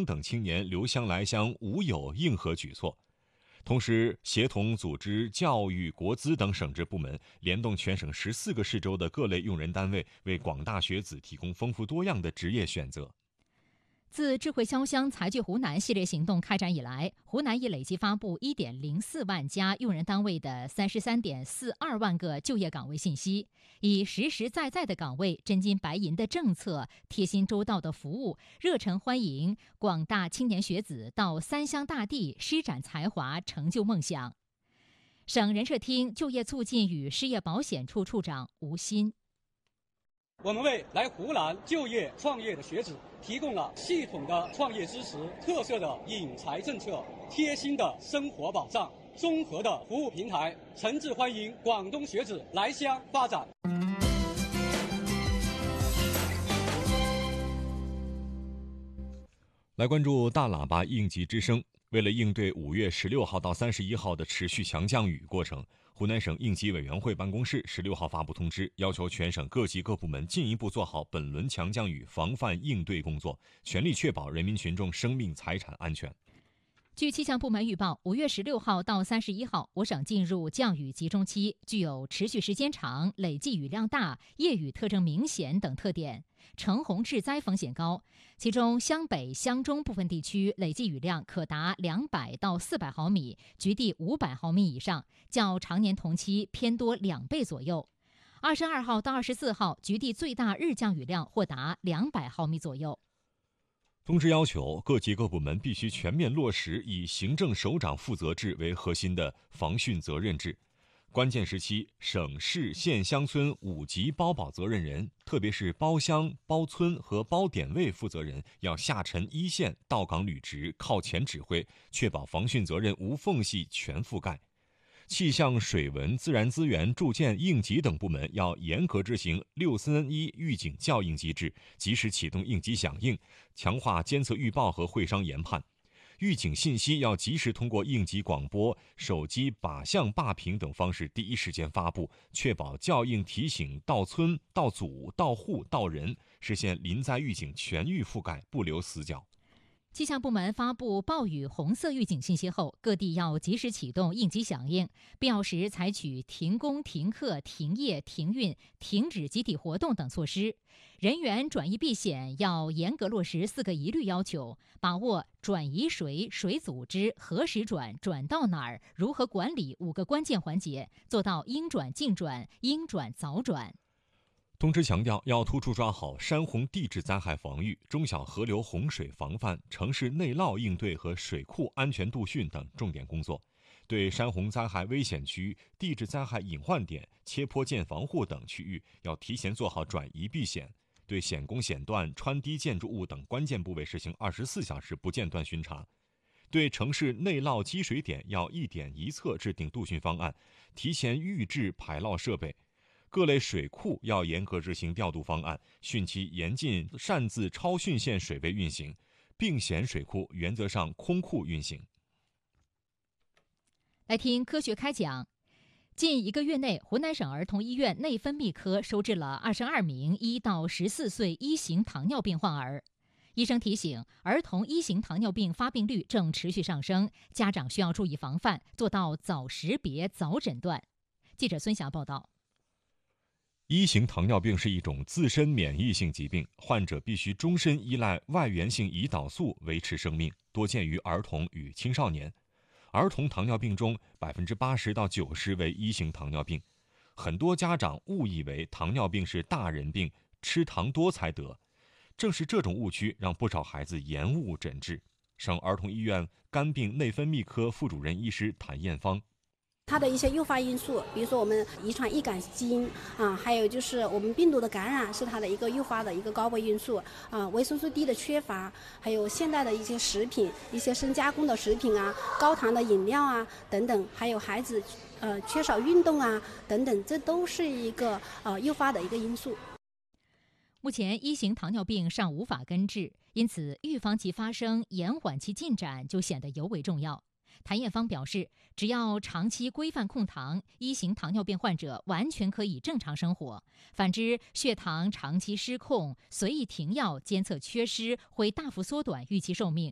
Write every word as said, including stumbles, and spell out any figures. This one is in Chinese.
生等青年留乡来乡无有应和举措。同时，协同组织教育、国资等省直部门，联动全省十四个市州的各类用人单位，为广大学子提供丰富多样的职业选择。 自智慧潇湘才聚湖南系列行动开展以来，湖南已累计发布一点零四万家用人单位的三十三点四二万个就业岗位信息，以实实在在的岗位、真金白银的政策、贴心周到的服务，热忱欢迎广大青年学子到三湘大地施展才华、成就梦想。省人社厅就业促进与失业保险处处长吴鑫。 我们为来湖南就业创业的学子提供了系统的创业支持、特色的引才政策、贴心的生活保障、综合的服务平台，诚挚欢迎广东学子来乡发展。 来关注大喇叭应急之声。为了应对五月十六号到三十一号的持续强降雨过程，湖南省应急委员会办公室十六号发布通知，要求全省各级各部门进一步做好本轮强降雨防范应对工作，全力确保人民群众生命财产安全。 据气象部门预报，五月十六号到三十一号，我省进入降雨集中期，具有持续时间长、累计雨量大、夜雨特征明显等特点，橙红致灾风险高。其中，湘北、湘中部分地区累计雨量可达两百到四百毫米，局地五百毫米以上，较常年同期偏多两倍左右。二十二号到二十四号，局地最大日降雨量或达两百毫米左右。 通知要求，各级各部门必须全面落实以行政首长负责制为核心的防汛责任制。关键时期，省市县乡村五级包保责任人，特别是包乡、包村和包点位负责人，要下沉一线，到岗履职，靠前指挥，确保防汛责任无缝隙全覆盖。气象、水文、自然资源、住建、应急等部门要严格执行六三一预警校应机制，及时启动应急响应，强化监测预报和会商研判。预警信息要及时通过应急广播、手机靶向霸屏等方式第一时间发布，确保校应提醒到村、到组、到户、到人，实现临灾预警全域覆盖，不留死角。 气象部门发布暴雨红色预警信息后，各地要及时启动应急响应，必要时采取停工、停课、停业、停运、停止集体活动等措施。人员转移避险要严格落实四个一律要求，把握转移谁、谁组织、何时转、转到哪儿、如何管理五个关键环节，做到应转尽转、应转早转。 通知强调，要突出抓好山洪地质灾害防御、中小河流洪水防范、城市内涝应对和水库安全度汛等重点工作。对山洪灾害危险区、地质灾害隐患点、切坡建防护等区域，要提前做好转移避险。对险工险段、穿堤建筑物等关键部位实行二十四小时不间断巡查。对城市内涝积水点，要一点一策制定度汛方案，提前预置排涝设备。各类水库要严格执行调度方案，汛期严禁擅自超汛线水位运行，并险水库原则上空库运行。 来听科学开讲。近一个月内，湖南省儿童医院内分泌科收治了二十二名一到十四岁一型糖尿病患儿。医生提醒，儿童一型糖尿病发病率正持续上升，家长需要注意防范，做到早识别、早诊断。记者孙霞报道。 一型糖尿病是一种自身免疫性疾病，患者必须终身依赖外源性胰岛素维持生命，多见于儿童与青少年。儿童糖尿病中百分之八十到九十为一型糖尿病，很多家长误以为糖尿病是大人病，吃糖多才得。正是这种误区让不少孩子延误诊治。省儿童医院肝病内分泌科副主任医师谭艳芳。 它的一些诱发因素，比如说我们遗传易感基因啊，还有就是我们病毒的感染是它的一个诱发的一个高危因素啊，维生素 D 的缺乏，还有现代的一些食品、一些深加工的食品啊、高糖的饮料啊等等，还有孩子呃缺少运动啊等等，这都是一个呃诱发的一个因素。 目前一型糖尿病尚无法根治，因此预防其发生、延缓其进展就显得尤为重要。谭艳芳表示，只要长期规范控糖，一型糖尿病患者完全可以正常生活。反之，血糖长期失控，随意停药，监测缺失，会大幅缩短预期寿命，